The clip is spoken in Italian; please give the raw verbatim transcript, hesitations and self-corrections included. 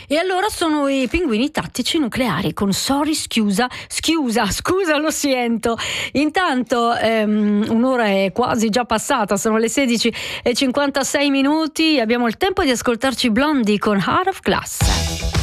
E allora sono i pinguini tattici nucleari con Sorry scusa, scusa, scusa lo siento. Intanto ehm, un'ora è quasi già passata, sono le sedici e cinquantasei minuti, abbiamo il tempo di ascoltarci Blondie con Heart of Glass.